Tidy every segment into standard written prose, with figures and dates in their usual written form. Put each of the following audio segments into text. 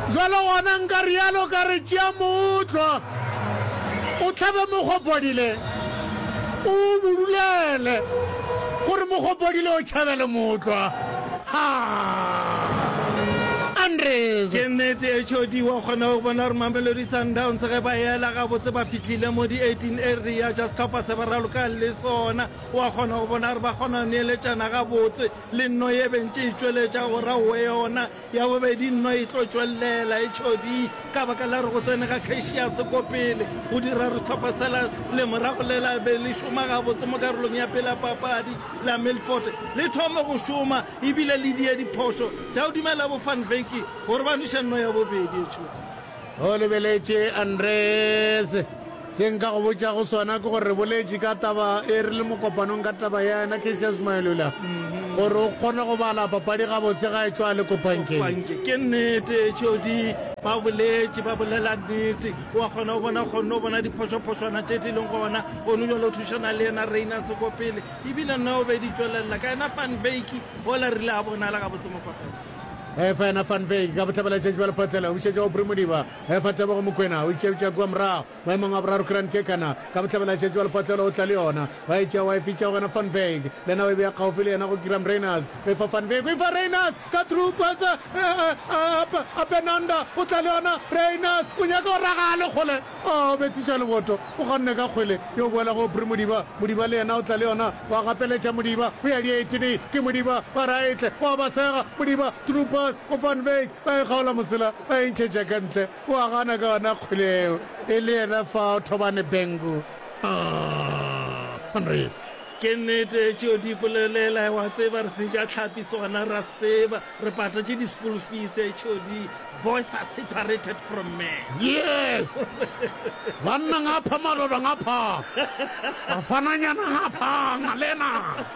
jalo gona nka rialo ka re tšea motlwa o tlhabe mogopodile o budulele gore mogopodile o tšhabele motlwa Andres ke nnete HOD wa kgona go bona gore Mamelodi Sundowns ge ba ela ga botse ba fitlhile mo di-18 area just tlhopha se ba raloka le sona wa kgona go bona gore ba kgona neeletsana ga botse le nno ye bentse e tsweletša go raowe yona ya bobedi nno e tlo tswelela HOD ka baka la re go tsene ga Cassius ko pele go dira re tlhopha sela le morago le la be le šoma ga botse mo karolong ya pele papadi la Milford le thome go šoma ebile le die diphoso ja o dumela bo Van Wyk gore ba noša nno ya bobedi o lebeletše Andres se nka go botša go sona ke gore boletše ka taba e re le mokopanong ka taba ya yena Cassius Maelula gore o kgone go bala papadi ga botse ga e tswa le kopankeng ke nnete HOD ba boletše ba bolela nnete wa kgona go bona diphošophošwana tše di leng gona ono jalo o thušana le yena Reina seko pele ebile nna o be di tswelela ka yena Van Wyk ola rile a bonala ga botse mo papadi fana Van Wyk ka botlhabela tšetše ba lephotlhela o šetše go Primodiba fa tebogo Mokwena o itšeetša kua morago maemong a boraro Grant Kekana ka botlhabela tšetše ba lephotlhela o tla le yona wa etša wa e fitša gona Van Wyk le ena o e bea gaufi le yena go Graham Reynolds e fa Van Wyk o e fa Reynolds ka troopers a Benanda o tla le yona Reynolds o nyaka go ragale kgole o betiša leboto o kgonne ka kgwele yo o boela go Primodiba Modiba le yena o tla le yona wa gapeletša Modiba o ya di-18 ke Modiba wa raetle wa basega Modiba troopers o Van Wyk ba e kgaola mosela ba e ntšhetša ka ntle o a gana ka yona kgweleo e le yena fa o thobane bengu Andres ke nnete HOD polelela wa tseba re seja tlhapi sona ra tseba re patatše di-school fees HOD boys are separated from men yes banna ngapha malodo ngapha bafananyana ngapha ngalena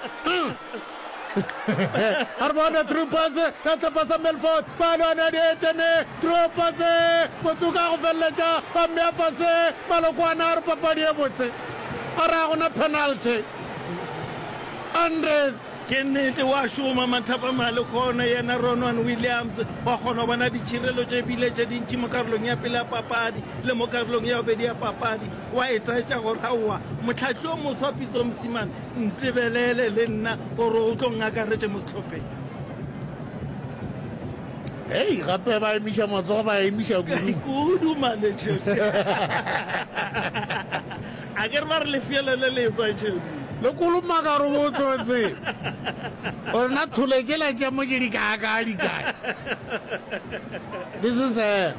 Armada troopers la tapasa Melfort balona detene troopers motuka go felletša ba meafase malokwana a re papadi e botse a ra gona penalty Andres ke nnete wa šoma mathapamale kgona yena Ronwen Williams wa kgona go bona ditšhirelo tše bile tše dintši mo karolong ya pele ya papadi le mo karolong ya bobedi ya papadi wa e taetša gore aowa motlhatli o moswapiso mosimane ntebelele le nna gore o tlo ngakaretše mo setlhopheng hei gape ba emiša matsogo ba emiša kudu manetšo a ke re ba re lefielo le leswa tšhedi le kolomaka re bo tsotse gore na tholetšela tša mo ke dikaka this is a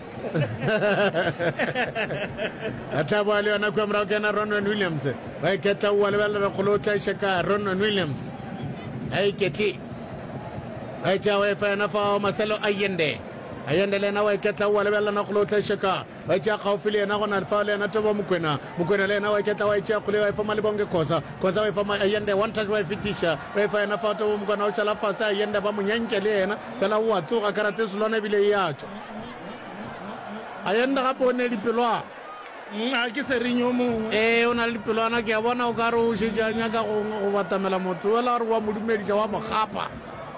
tlaboa le yona kua morago ke yena Ronwen Williams ba iketla oa lebelela kgolo o tlaiše ka Ronwen Williams a iketle ba etša wa efa yena fao Marcelo Allende le yena wa iketla oa lebelelana kgolo o tlaiše ka ba etša gaufi le yena gona lefao le yena toba Mokwena le yena wa iketla wa etša kgole wa efa Malebonge Khoza wa efa Allende one touch wa e fetiša wa efa yena fao toba Mokwena o šala fase Allende ba monyantša le yena fela o a tsoga karate selwana ebile e atšwa Allende gape o ne dipelwana a ke serenyo mongwe o na le dipelwana ke a bona o ka re o šetša nyaka go batamela motho ela gore wa modumediša wa mogapa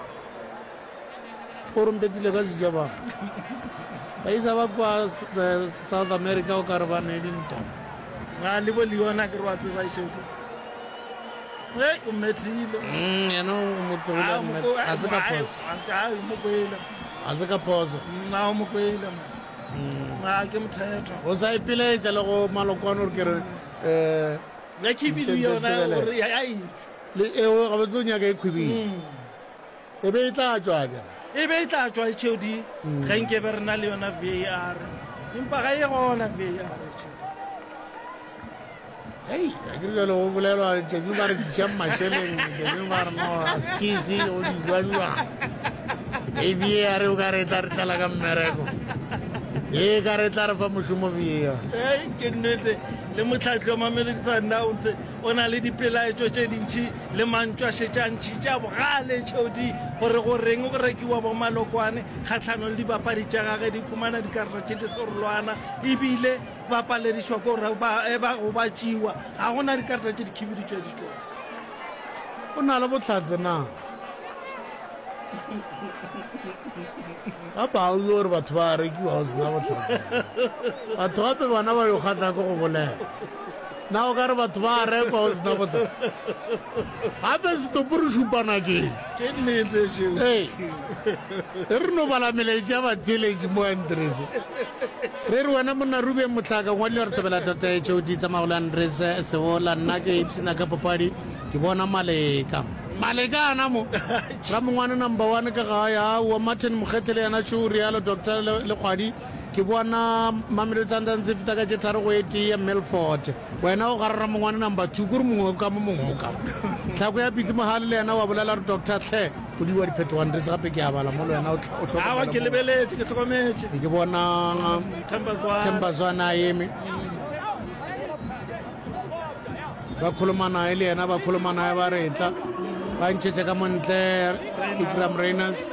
o rompetsile ka sejaba ba isa ba kwa South America o ka re ba ne dinta ga le bo le yona ke re wa tseba šedi o mmethile yena o motlogile a se ka phoso na o mokwele ga ke mothetho o sa ipiletša le go malokwane gore ke re ga khibidu yona gore ya eo ga botse o nyaka e khwibile e be e tla tswa ke e be e tla tswa HOD ga nke be re na le yona VAR empa ga e gona VAR hei a ke jalo go bolelwa tšedi ba re diša mašheleng tšedi ba re no skisi o dijuanywa e VAR o ka re tla re tlala ka mmereko e ka re tla re fa mošomo VAR ke nnete le motlhatli wa Mamelodi Sundowns o na le dipelaetšo tše dintšhi le mantšwa šetšantšhi tša bogale HOD gore go reng go rekiwa bo malokwane kgatlhanong le dibapadi tša gage di fumana dikarata tše di sorolwana ebile ba paledišwa ke gore ba go ba tšewa ga gona dikarata tše di khibidu tše di tsona o na le botlhatse na apa o gore batho ba rekiwa o sena botlhaswa batho gape bana ba yo kgatla ko go bolela na o ka re batho ba rekwa o sena botlhaswa gape setopo re šupana keng re no bala melaetši ya batheletši mo andres re re wena monna rube motlhaka ngwadile re thobela tota e tšeo di tsamagolo andres seola nna ke ipsena ka papadi ke bona maleka ana mo ra mongwane number 1 ka ga ya wa Martin Mokgethele yana tšo rialo Dr. Lekgwadi ke bona Mamelodi Sundowns fita ka tše tharo go eti ya Milford wena o garara mongwane number 2 kore mongwe ka mo mongwe ka tlhako ya pitse mohale le yena wa bolela re Dr. Hle go diwa dipheto andres gape ke a bala mo le wena awa ke lebeletse ke tlhokometse ke bona Thembazwana eme ba khulumana le yena ba khulumana ba retla ba ntšhetše ka montle Ikram Reyners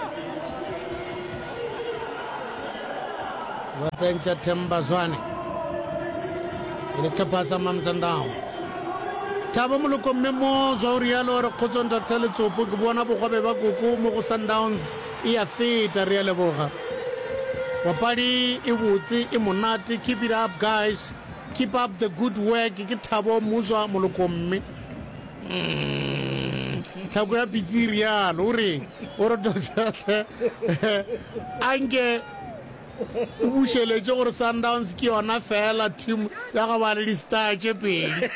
ba tsentša Thembazwane e le setlhopha sa Mamelodi Sundowns Thabo Moloko Memo jwa o rialo re kgotsong Dr. Letsopo ke bona bogobe ba koko mo go Sundowns e a feta re a leboga papadi e botse e monate keep it up guys keep up the good work ke Thabo Muzwa Moloko Mme tlhako ya pitse rialo o reng o re Dr. anke o bušeletše gore Sundowns ke yona fela team ya go ba le di-star tše pedi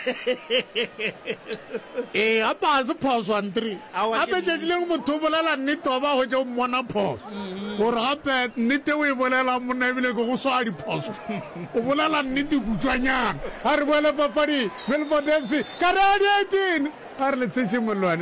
ee gape ga se phoso 1-3 gape tšatšileng motho o bolela nnete wa ba go tše o mmona phoso gore gape nnete o e bolela monna ebile ke go swaya diphoso o bolela nnete kutswanyana a re boele papadi Milford FC ka re 18 a re le tsetše molwane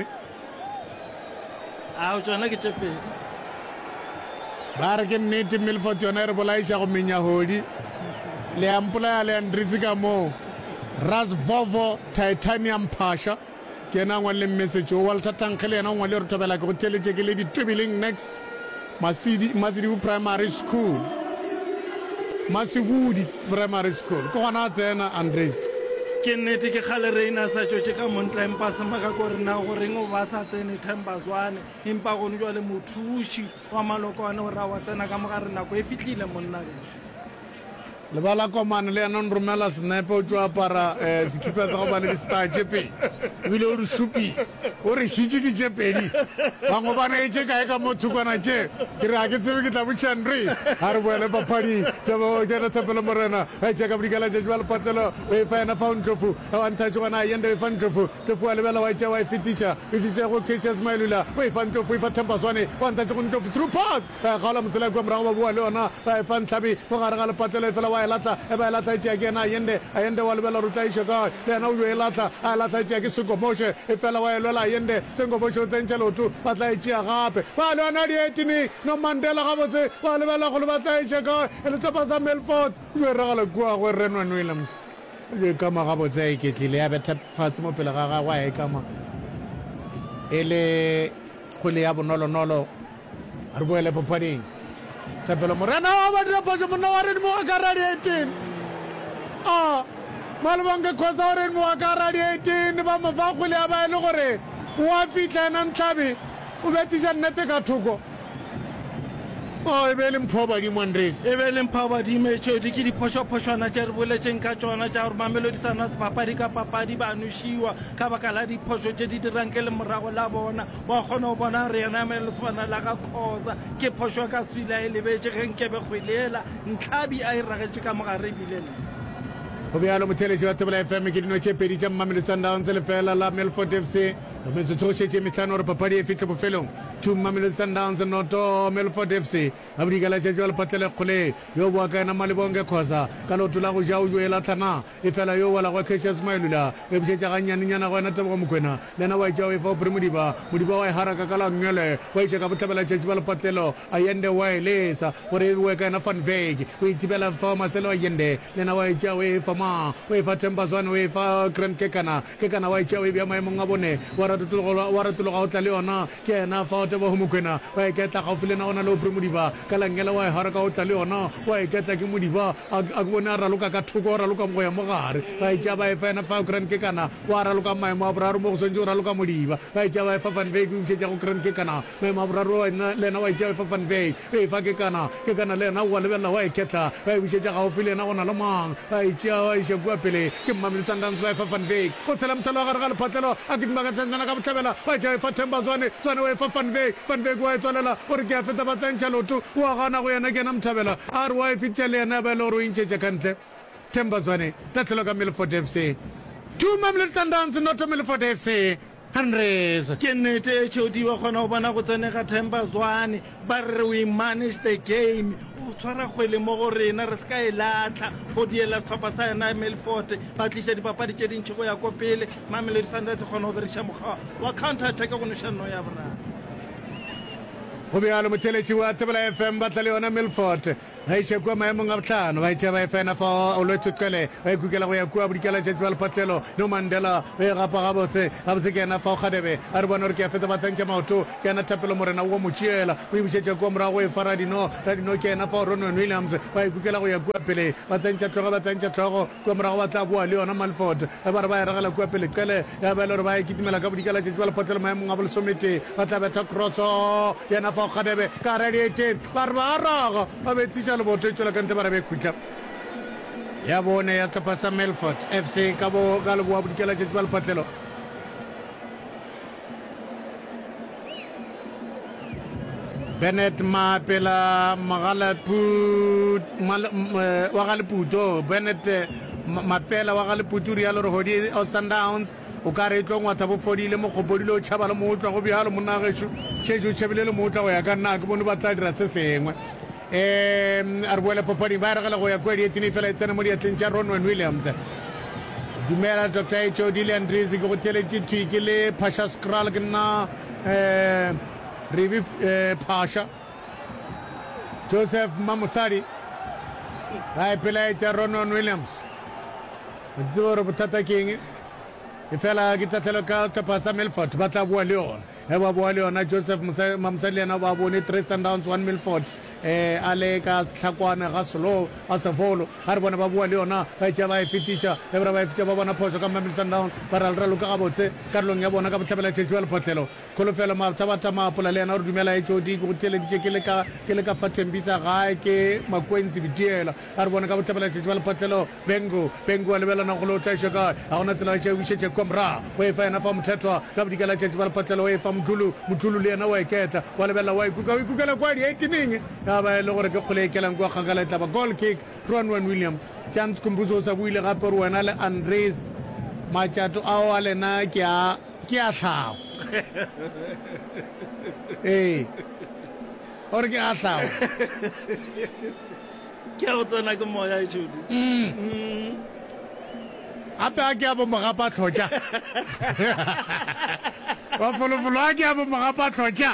ao tsona ke tše pedi ba re ke nnete Milford yona e re bolaiša go menya hodi le ampolaya le andrisi ka moo Rasvovo Titanium Pasha ke ena ngwa le message o Walter Tankgele yena ngwa le re thobela ke go theletše ke le ditwebeling next Masidi Primary School Masigudi Primary School ke gona tsena Andres ke nnete ke kgale reina sa tšotše ka montla empa semaka ko re na goreng o ba sa tsene Thembazwane empa gone jwa le mothuši wa malokwane o ra wa tsena ka mogare nako e fitlhile monna gešo lebala komane le yana nromela snipe o tšo apara sekipa sa go ba le di-star tše pedi ebile o re šupi o re šitše ke tše pedi bangwe bana e tše kae ka mo thokwana tše ke re a ke tsebe ke tla botšhanre a re boele papading kena tshepelo morena a tšea ka bodikela tšetše ba lepatlelo o e fa ena fa ntlofu a wanthatše gona a yende o e fa ntlofu tlofu wa lebela wa e tšea wa e fetiša e fetiša go Cassius Mailula o e fa ntlofu e fa Thembazwane wa nthatše go ntlofu through pass a kgaola mosela kua morago ba bua le yona ba e fa ntlhabi mo gare ga lepatlelo e fela wa e latla e ba e latla e tšea ke ena a yende wa lebela rutla iše kae le yena o jo e latla a e latla e tšea ke Sengomoše e fela wa e lwela a yende Sengomoše o tsentše leoto ba tla e tšea gape ba le yona di-18 no Mandela gabotse wa lebela go le ba tla iše kae e le setlhopha sa Milford o e regale kua go re nwanwele mos e kama gabotse a iketlile ya betha fatshe mo pele ga gagwe a e kama e le kgole ya bonolonolo re boele papading tshepelo morena wa ba dira phoso monna wa redi mo ka radi 18 malebonke kgotsa o redi mo ka radi 18 ba mo fa kgole ya ba e le gore wa fitlha ena ntlhabe o betiša nnete ka thoko e be le mpho badimo Andres e be le mpho badimo e tšodi ke diphošophošwana tše re boletšeng ka tšona tša gore Mamelodi Sundowns papadi ka papadi ba nošiwa ka baka la diphošo tše di dirang ke le morago la bona wa kgona go bona re yena meloswana la ka khosa ke phošo ka tswila e lebetše ge nkebe kgwelela ntlhabi a e ragetše ka mogare ebile nna go bjalo motheletši wa Thobela FM ke dino tše pedi tša Mamelodi Sundowns lefela la Milford FC metsotso go šetše metlhano gore papadi e fitlhe bofelong to Mamelodi Sundowns noto Milford FC a bodikela tšetše wa lepatlele kgole yo boa ka ena Malebonke Khoza ka leoto la go ja o jo e latlhana e fela yo wala go Cassius Mailula e bošetša gannyanenyana go ena Tebogo Mokoena le ena wa e tšea o e fa o pere modiba wa e haraka ka la ngwele wa e tšea ka botlhabela tšetše ba lepatlelo a yende wa e lesa gore e boe ka ena Van Veek o ithibela fa masele wa yende le ena wa e tšea o e fa ma o e fa Thembazwane o e fa Grand Kekana wa itšea o e bea maemong a bone wa ratologa o tla le yona ke ena fa o tebo Mokoena wa e ketla gaufi le na ona le o Modiba ka langela wa e haraka o tla le yona wa e ketla ke Modiba a bone a raloka ka thoko o raloka go ya mo gare wa itšea ba e fa ena fa Grand Kekana wa raloka maemo a boraro mo go swantse o raloka Modiba wa itšea ba e fa Van Wyk o itšetša go Grand Kekana maemo a boraro le ena wa itšea e fa Van Wyk e fa Kekana le ena wa lebelela wa e ketla wa e bušetša gaufi le ena go na le mang wa itšea wa iše kua pele ke Mamelodi Sundowns wa e fa Van Wyk o tshela mothalo wa gare ga lephatlelo a ke dimagatsantsana ka botlhabela wa itšea e fa Thembazwane wa e fa Van Wyk wa e tswalela gore ke a feta ba tsentšha loto wa gana go yena ke ena mothabela a re wa e fetša le yena ba e le gore o intšhetša ka ntle Thembazwane tatlhelo ka Milford FC 2 Mamelodi Sundowns not Milford FC hundreds ke nnete HOD wa kgona go bona go tsenega Thembazwane ba re we manage the game o tshwara kgwele mo go rena re ska e latla go diela setlhopha sa yena Milford ba tliša dipapadi tše dintšhi go ya ko pele Mamelodi Sundowns kgona go berekiša mokgwa wa counter attack go nošano ya boraro go bealo motheletši wa Thebela FM ba tla le yona Milford ga iše kua maemong a botlhano ba itšea ba e fena fa o lwetsotlele ba ikukela go ya kua bodikela tšatši ba lephatlelo no Mandela o e gapa gabotse ke ena fa o Kgadebe a re bone gore ke a feta ba tsentša maoto ke ena Thapelo Morena o mo tšeela o e bušetša kua morago e fa radino ke ena fa Ronon Williams ba ikukela go ya kua pele ba tsentša tlhogo kua morago ba tla boa le yona Milford ba re ba e ragela kua pele qele ya ba e le gore ba e kitimela ka bodikela tšatši ba lephatlelo maemong a bolesomete ba tla betha crosso yena fa o Kgadebe ka redi 18 ba re ba raga ba betsiša leboto e tswela ka ntle ba re be khutla ya bone ya tlhopha sa Milford FC ka leboa bodikela tšatši ba lephatlelo Bennett Mapela wa Galeputo Bennett Mapela wa Galeputo ri yalo re hodi o Sundowns o ka re tlo ngwatha bo fodile mo gopodile o tšhaba le motlwa go bjalo monageso tšhetšo tšhebile le motlwa go ya ka nna ke bone ba tla dira se sengwe a re boele papading ba e regela go ya kua dietine fela e tsena mo diatleng tša Ronon Williams dumela Dr. HOD le Andries ke go theletše twiki le Pasha Skral ke nna Rivi Pasha Joseph Mamosadi ga e pelaetša Ronon Williams tsebo gore bothata ke eng e fela ke tatlhelo ka tlhopha sa Milford ba tla boa le yona ba boa le yona Joseph Mamosadi le yena ba bone 3 Sundowns 1 Milford a le ka setlhakwane ga selo a sefolo ga re bona ba boa le yona ba itšea ba e fetiša e bra ba e fetša ba bona phoso ka Mamelodi Sundowns ba ralraloka gabotse karolong ya bona ka botlhabela tšhetši ba lephotlelo kgolofelo matsabatsa maapola le yena gore dumela HOD ke go theleditše ke le ka fa Thembisa gae ke Makwenzi Bitiela a re bona ka botlhabela tšhetši ba lephotlelo bengo a lebelana go le o tlaiše kae ga gona tsela tše wišetše kwa morago o e fa yena fa mothethwa ka bodikela tšhetši ba lephotlelo o e fa motlulu le yena wa e ketla wa lebelela wa ikukela kwa di-18ing ya ba e le gore ke kgole e kelang kua kgakala e tlaba goal kick Ronon Williams Chance Kumbuzo o sa buile gape gore wena le Andries matšato ao a lena ke a tlhago ee gore ke a tlhago ke a go tsena ke moya HOD gape a ke a bomogapa tlhotša wa folofolo a ke a bomogapa tlhotša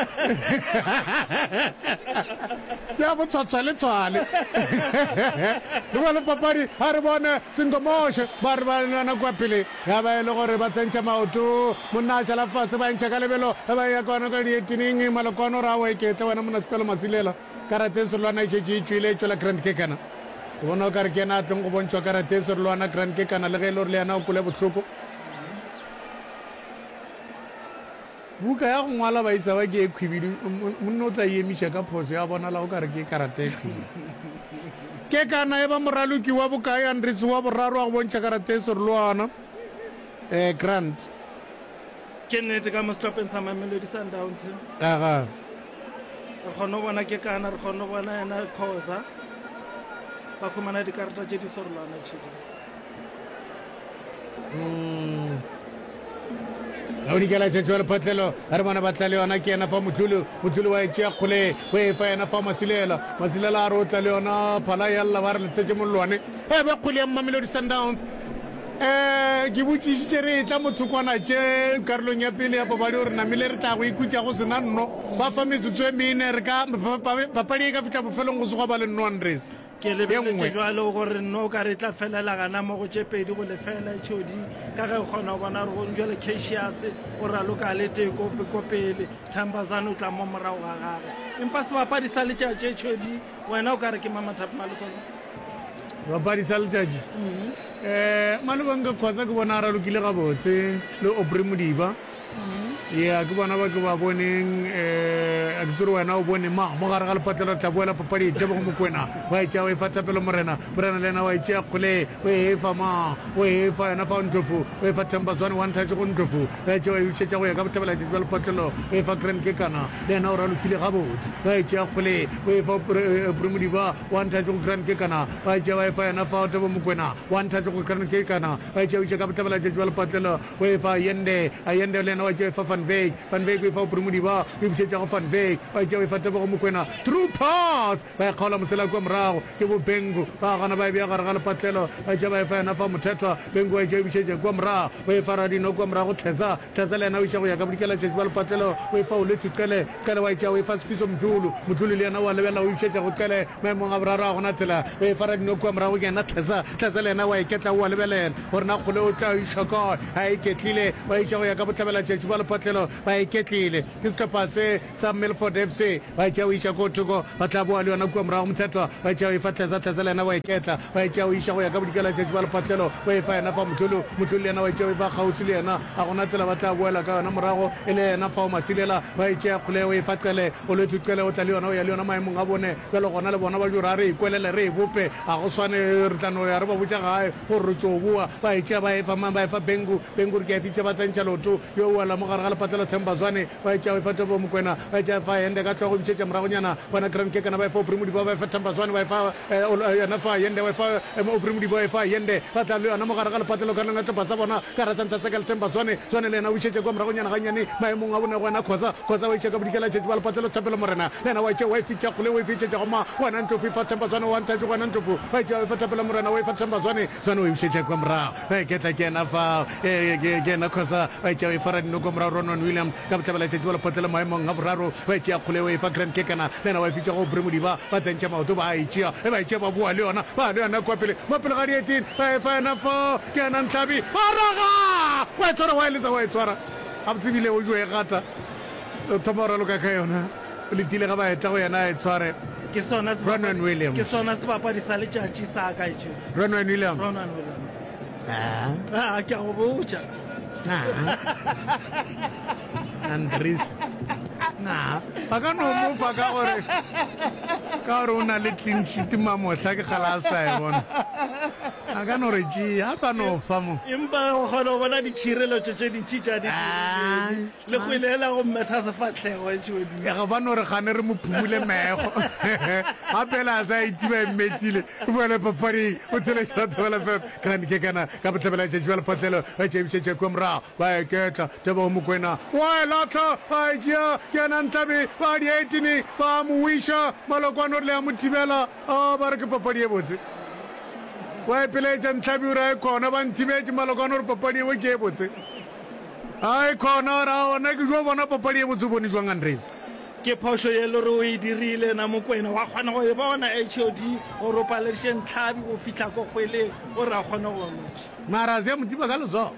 ke a botshwatshwa le tshwane le ba le papadi ga re bone senkomoshe ba re ba nana kwa pele ya ba e le gore ba tsentšha maoto monna a šala fatshe ba ntšha ka lebelo ba ya kwana ka dietining malokwane gore a wa eketla wena monatelo masilela karate serolwana e šetše e tswile e tswela Grand Kekana ke bona o kare ke ena a tlong go bontšhwa karate serolwana Grand Kekana le ge e le gore le yena o kole botlhoko buka ya go ngwala ba isa ba ke e khwibidi monna o tla emiša ka phoso ya bonala o kare ke karate e khwibidi Kekana e ba moraloki wa bokae Andries wa boraro wa go bontšha karate serolwana Grant ke nnete ka mo setlhopheng sa Mamelodi Sundowns aga re kgone go bona Kekana re kgone go bona yena Khoza ba khumana dikarata tše di serolwana tšhedi audikela tšhetši wa lephatlelo a re bona ba tla le yona ke yena fa motlulu wa e tšea kgole o e fa yena fa masilela a re o tla le yona phala ya lla ba re letsetše molelwane e be kgole ya Mamelodi Sundowns ke botšišitše re e tla mothokwana tše karolong ya pele ya papadi gore namile re tla go ikhutša go sena nno ba fa metsotso e mene re ka papadi e ka fitlha bofelong go segwa ba le nno Andries ke lebeletse jwalo gore no ka re tla felela gana mo go tshepedi go lefela tshodi ka ge gona bona re go njwele Cassius o raloka le teko ko pele Thambazana o tla mo morago ga gagwe empa se bapadi sa letšatši tshodi wena o ka re ke Mama Thapi Malokwane bapadi sa letšatši Malokwane ka kgotsa ke bona a ralokile gabotse le Aubrey Modiba ya ke bona ba ke ba boneng a ke tsere wena o bone mo gare ga lepatlelo tla boela papadi Tebogo Mokoena wa e tšea o e fa Thapelo Morena le ena wa e tšea kgole o e fa o e fa yena fa Ndlovu o e fa Thambazwane one touch go Ndlovu wa e tšea o e šetša go ya ka bothebelaetšetši ba lepatlelo o e fa Grand Kekana le ena o ralokile gabotse wa e tšea kgole o e fa Aubrey Modiba one touch go Grand Kekana wa e tšea wa e fa yena fa Tebogo Mokoena one touch go Grand Kekana wa e tšea o iša ka bothebelaetšetši ba lepatlelo o e fa Yende le ena wa e tšea e fa Van Wyk o e fa Aubrey Modiba o e bušetša go Van Wyk wa e tšea o e fa Tebogo Mokoena through pass ba e kgaola mosela kwa morago ke bo Bengu ba gana ba e bea gare ga lepatlelo ba e tšea ba e fa yena fa Mothetwa Bengu wa e tšea o bušetša kwa morago o e fa Radino kwa morago Tlheza le ena o iša go ya ka bodikeletšetši ba lepatlelo o e fa Olethu Qele wa e tšea o e fa Sefiso Mthulu le ena wa lebelela o išetša go Qele maemong a boraro a gona tsela o e fa Radino kwa morago ke ena Tlheza le ena wa e ketla o wa lebelela gore na kgole o tla iša kae ga e ketlile wa iša go ya ka botlhabelatšetši ba lepatlelo ba e ketlile ke setlhopha se sa Milford FC ba e tšea o iša ko thoko ba tla boa le yona kua morago Mothetwa ba e tšea o e fa Tlheza le ena wa e ketla ba e tšea o iša go ya ka bodikeletšetši ba lepatlelo o e fa yena fa Mthulu le ena wa e tšea o e fa Kgausi le yena a gona tsela ba tla boela ka yona morago e le yena fa o Masilela ba e tšea kgole o e fa Qele Olethu Qele o tla le yona o ya le yona maemong a bone bjalo gona le bona ba jora re ikwelele re e bope a go swane re tlano ya re ba botša gae gore re tšo boa ba e tšea ba e fa Bengu re ke a fitša ba tsentšha loto yo o wela mo gare ga lepatlelo Thambazwane ba e tšea o e fa Tebogo Mokoena ba e tšea fa Yende ka tlhogo bišetša moragonyana bona Grand Kekana ba e fa Aubrey Modiba ba e fa Thambazwane ba e fa yena fa Yende ba e fa Aubrey Modiba ba e fa Yende ba tla le yona mo gare ga lepatlelo ka nang tlhopha tsa bona ka ra santa se ka le Thambazwane le ena o bišetša kwa moragonyana ganyane maemong a bone gona Khoza wa e tšea ka bodikeletšetši ba lepatlelo Thapelo Morena le ena wa e tšea wa e fitša kgole o e fitšetša goma wena Ndlovu e fa Thambazwane one touch gona Ndlovu wa e tšea o e fa Thapelo Morena o e fa Thambazwane o e bišetša kwa morago ba e ketla ke ena fa ke ena Khoza wa e tšea o e fa Radino kwa morago Ronon Williams ka botlhabeletšetši ba lepatlelo maemong a boraro wa e tšea kgole o e fa Grand Kekana le ena wa e fitša go Aubrey Modiba ba tsentšha maoto ba e tšea ba boa le yona kwa pele mo pele ga di-18 ba e fa yena fa ke ena Ntlhabi ba raga wa e tshwara wa e lesa wa e tshwara a botsebile o jo e gata o thoma o raloka ka yona o letile ga ba etla go yena e tshware Ronan Williams ke sona sebapadi sa letšatši sa ka etšo Ronan Williams ke a go botša Andries ba ka no mofa ka gore o na le clean sheet mamotlha ke gala a sa e bona a ka no re tšea a ka no fa mo empa o kgona go bona ditšhireletšo tše dintšhi tša le go ilela go mmetha sefatlhego etšodi go ba no re gane re mo phumule mego gapela a sa itiba e mmetile o boele papading o tšheletša thobela fem Grand Kekana ka botlhabeletšetši ba lepatlelo ba tšebišetše kwa morago ba e ketla Tebogo Mokoena wa e latlha ba e tšea ke ena Ntlhabi ba di-18 ba mo wiša Malokwane o le ya mo thibela ba re ke papadi e botse wa e peleetša Ntlhabi ore a e kgona ba nthibetše Malokwane ore papadi eo ke e botse a e kgona ore a ona ke jo bona papadi e botse o bone jwang Andries ke phoso ye le re o e dirile na Mokoena wa kgona go e bona HOD gore o palediše Ntlhabi o fitlha ko kgweleng o re a kgona go notša mara se ya motiba ka letsogo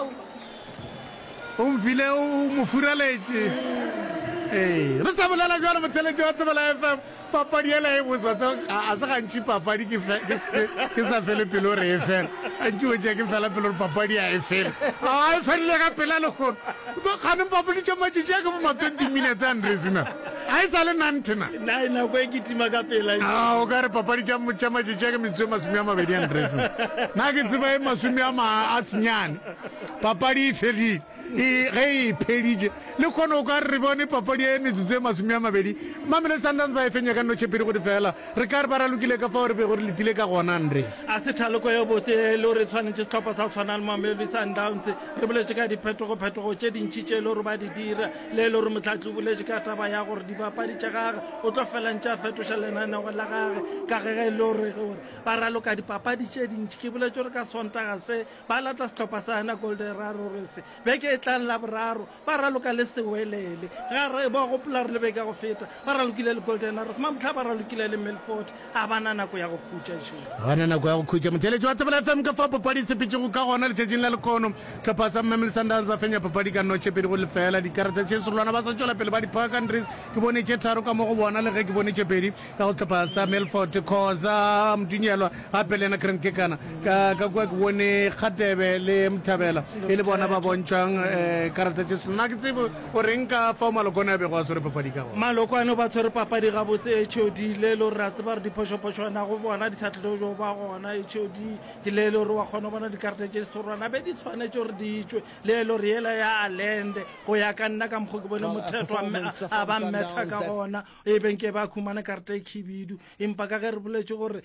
o mfile o mo furaletše re sa bolela jalo motheletši wa Tsebela FM papadi ela e boswatse a se gantši papadi ke sa fele pele o re e fela gantši o tšea ke fela pele ore papadi a e fele a e fedile ka pela le kgono kganeng papadi tša matšitši a ke bo ma 20 minutes Andresena a e sa le nantena nako e ke tima ka pela o ka re papadi tša matšitši a ke metswe masome a mabedi Andresena nna ke tseba e masome a senyane papadi e fedile ge e pheditše le kgone o ka re bone papadi e metsotso e masome a mabedi Mamelodi Sundowns ba e fenya ka notšhepedi go di fela re ka re ba ralokile ka fa gore be gore letile ka gona Andries a se thaloko yo botse le gore tshwanetse setlhopha sa go tshwana le Mamelodi Sundowns re boletše ka diphetogo tše dintšhi tše le gore ba di dira le le gore motlhatlo boletše ka taba ya gore dibapadi tša gage o tlo felantše a fetoša lenanego la gage ka ge e le gore ba raloka dipapadi tše dintšhi ke boletše gore ka Sontaga se ba lata setlhopha sa yena Golden Arrows beke tlang la boraro ba raloka le sewelele ga re ba gopola re lebeka go feta ba ralokile le Golden Arrows mamotlha ba ralokile le Melfort a bana nako ya go khutša šo gana nako ya go khutša motheletši wa Tsebela FM ka fa papadi sepetšego ka gona letšatšing la lekono tlhopha sa Mamelodi Sundowns ba fenya papadi ka notšhepedi go lefela dikarata tše serolwana ba sa tšwela pele ba di-Park Countries ke bone tše tharo ka mo go bona le ge ke bone tšepedi ka go tlhopha sa Melfort Khoza Mdunyelwa gape le ena Grand Kekana ka kwa ke bone Kgatebe le Mthabela e le bona ba bontšhang karata tše nna ke tsebe o reng ka fa malokwane a bego a swere papadi ka gona malokwane ba tshwere papadi gabotse HOD le le re a tseba re diphošophošwana go bona disatlelo ba gona HOD ke le le re wa kgona bona dikarata tše serwana be di tshwanetse gore di tšwe le le re ela ya Alende go ya ka nna ka mokgo ke bone mothetho a ba mmetha ka gona e benke ba khumana karata e khibidu empa ka ge re boletse gore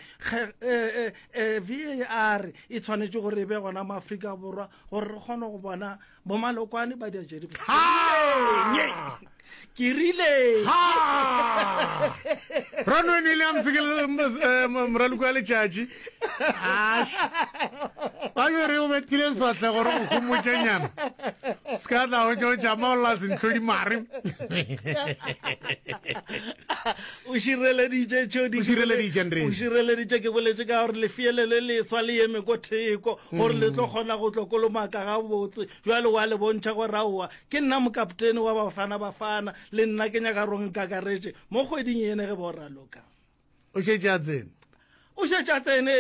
VAR e tshwanetse gore e be gona maAfrika borwa gore re kgone go bona bo malokwane ba dia jedi ke rile Ronwen Williams mraluko ya letšatši ba yo re o betile sefatle gore o khomotšenyana se ka tla o tšo tšama sentlodi mare o šireleditše tšodi O šireleditše, Andre. o šireleditše ke boletse ka gore lefiele le leswa le eme ko theko gore le tlo kgona go tlokolomaka gabotse jwale wa le bontšha gore aowa ke nna mokaptene wa bafana le nna ke nyaka rong kakaretše mo kgweding ene ge boraloka o šetše a tsene o šetša tsene